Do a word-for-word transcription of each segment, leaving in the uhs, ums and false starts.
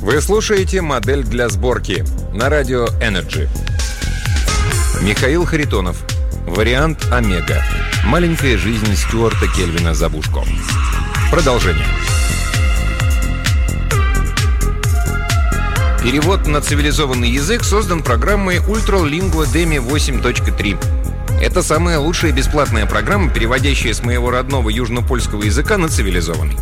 Вы слушаете «Модель для сборки» на радио Energy. Михаил Харитонов. Вариант Омега. Маленькая жизнь Стюарта Кельвина Забушко. Продолжение. Перевод на цивилизованный язык создан программой Ultralingua Demi восемь точка три. Это самая лучшая бесплатная программа, переводящая с моего родного южнопольского языка на цивилизованный.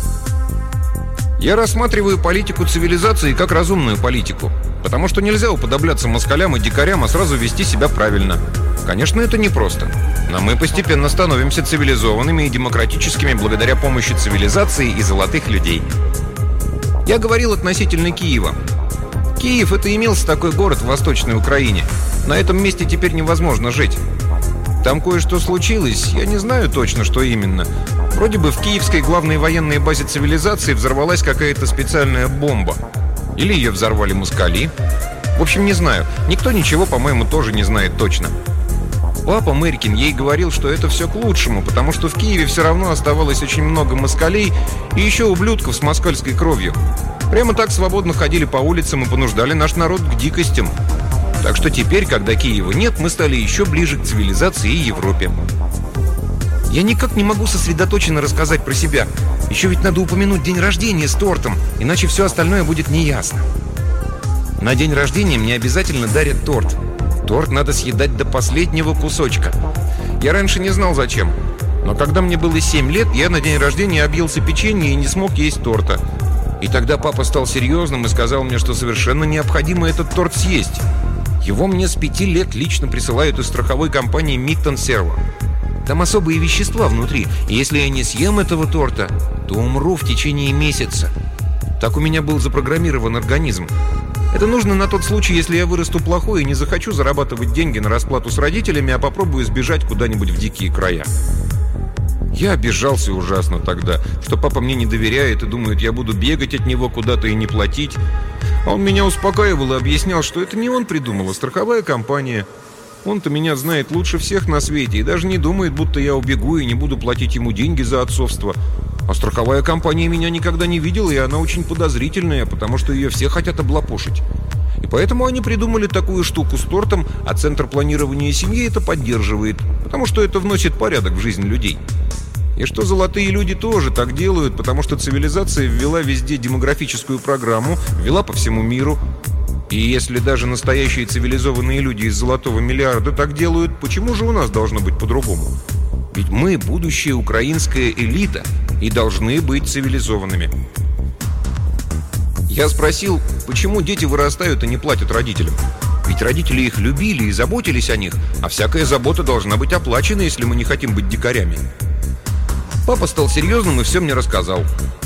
Я рассматриваю политику цивилизации как разумную политику, потому что нельзя уподобляться москалям и дикарям, а сразу вести себя правильно. Конечно, это непросто, но мы постепенно становимся цивилизованными и демократическими благодаря помощи цивилизации и золотых людей. Я говорил относительно Киева. Киев — это имелся такой город в Восточной Украине. На этом месте теперь невозможно жить. Там кое-что случилось, я не знаю точно, что именно. Вроде бы в киевской главной военной базе цивилизации взорвалась какая-то специальная бомба. Или ее взорвали москали. В общем, не знаю. Никто ничего, по-моему, тоже не знает точно. Папа Мэрикин ей говорил, что это все к лучшему, потому что в Киеве все равно оставалось очень много москалей и еще ублюдков с москальской кровью. Прямо так свободно ходили по улицам и понуждали наш народ к дикостям. Так что теперь, когда Киева нет, мы стали еще ближе к цивилизации и Европе. Я никак не могу сосредоточенно рассказать про себя. Еще ведь надо упомянуть день рождения с тортом, иначе все остальное будет неясно. На день рождения мне обязательно дарят торт. Торт надо съедать до последнего кусочка. Я раньше не знал зачем. Но когда мне было семь лет, я на день рождения объелся печенья и не смог есть торта. И тогда папа стал серьезным и сказал мне, что совершенно необходимо этот торт съесть. Его мне с пяти лет лично присылают из страховой компании Миттон Серво. Там особые вещества внутри, и если я не съем этого торта, то умру в течение месяца. Так у меня был запрограммирован организм. Это нужно на тот случай, если я вырасту плохой и не захочу зарабатывать деньги на расплату с родителями, а попробую сбежать куда-нибудь в дикие края. Я обижался ужасно тогда, что папа мне не доверяет и думает, я буду бегать от него куда-то и не платить. А он меня успокаивал и объяснял, что это не он придумал, а страховая компания. Он-то меня знает лучше всех на свете и даже не думает, будто я убегу и не буду платить ему деньги за отцовство. А страховая компания меня никогда не видела, и она очень подозрительная, потому что ее все хотят облапошить. И поэтому они придумали такую штуку с тортом, а Центр планирования семьи это поддерживает, потому что это вносит порядок в жизнь людей. И что золотые люди тоже так делают, потому что цивилизация ввела везде демографическую программу, ввела по всему миру. И если даже настоящие цивилизованные люди из золотого миллиарда так делают, почему же у нас должно быть по-другому? Ведь мы будущая украинская элита и должны быть цивилизованными. Я спросил, почему дети вырастают и не платят родителям? Ведь родители их любили и заботились о них, а всякая забота должна быть оплачена, если мы не хотим быть дикарями. Папа стал серьезным и все мне рассказал.